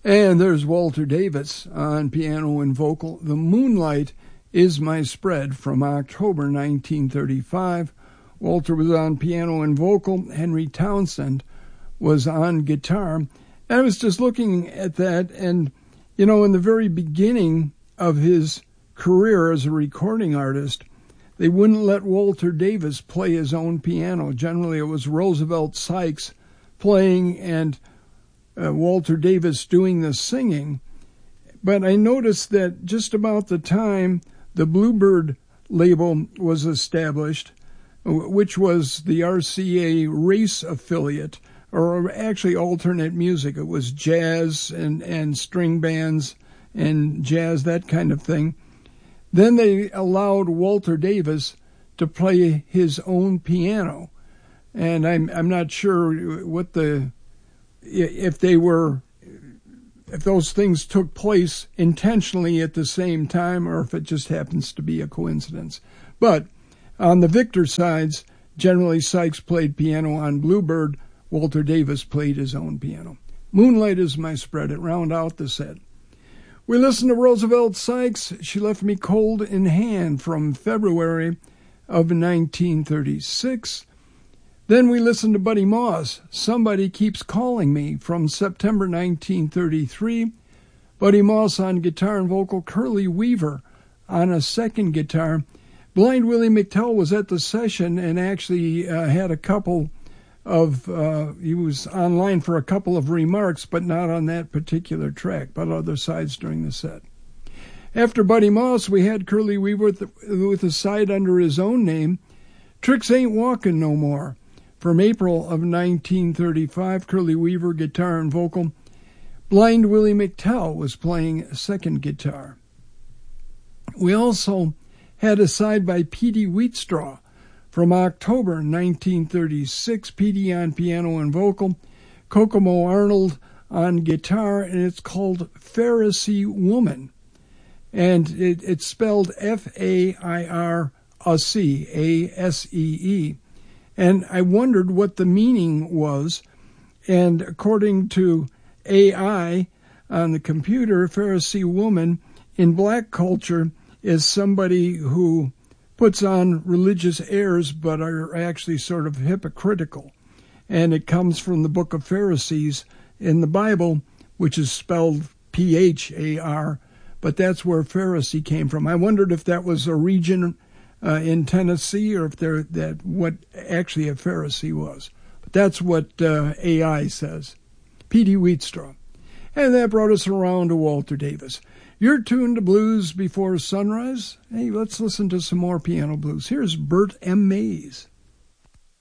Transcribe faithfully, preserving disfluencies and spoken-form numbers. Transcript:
And there's Walter Davis on piano and vocal. The Moonlight is My Spread from October nineteen thirty-five. Walter was on piano and vocal. Henry Townsend was on guitar. And I was just looking at that, and, you know, in the very beginning of his career as a recording artist, they wouldn't let Walter Davis play his own piano. Generally, it was Roosevelt Sykes playing and uh, Walter Davis doing the singing. But I noticed that just about the time the Bluebird label was established, which was the R C A race affiliate, or actually alternate music. It was jazz and, and string bands and jazz, that kind of thing. Then they allowed Walter Davis to play his own piano. And I'm I'm not sure what the, if they were, if those things took place intentionally at the same time, or if it just happens to be a coincidence. But on the Victor sides, generally Sykes played piano on Bluebird. Walter Davis played his own piano. Moonlight is My Spread. It round out the set. We listened to Roosevelt Sykes. She Left Me Cold in Hand from February of nineteen thirty-six. Then we listened to Buddy Moss, Somebody Keeps Calling Me from September nineteen thirty-three. Buddy Moss on guitar and vocal, Curly Weaver on a second guitar. Blind Willie McTell was at the session and actually uh, had a couple of, uh, he was online for a couple of remarks, but not on that particular track, but other sides during the set. After Buddy Moss, we had Curly Weaver with, with a side under his own name, Tricks Ain't Walkin' No More. From April of nineteen thirty-five, Curly Weaver, guitar and vocal. Blind Willie McTell was playing second guitar. We also had a side by Petey Wheatstraw from October nineteen thirty-six, Petey on piano and vocal, Kokomo Arnold on guitar, and it's called Pharisee Woman. And it, it's spelled F A I R C A S E E. And I wondered what the meaning was, and according to A I on the computer, Pharisee Woman in black culture is somebody who puts on religious airs but are actually sort of hypocritical. And it comes from the book of Pharisees in the Bible, which is spelled P H A R, but that's where Pharisee came from. I wondered if that was a region uh, in Tennessee, or if there that what actually a Pharisee was. But that's what uh, A I says. Petey Wheatstraw. And that brought us around to Walter Davis. You're tuned to Blues Before Sunrise. Hey, let's listen to some more piano blues. Here's Bert M. Mays.